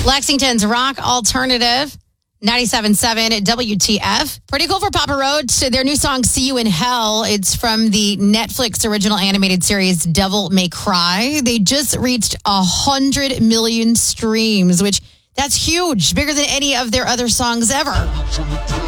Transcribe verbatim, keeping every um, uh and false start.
Lexington's rock alternative, ninety-seven point seven W T F. Pretty cool for Papa Roach. Their new song, See You in Hell. It's from the Netflix original animated series Devil May Cry. They just reached one hundred million streams, which that's huge, bigger than any of their other songs ever.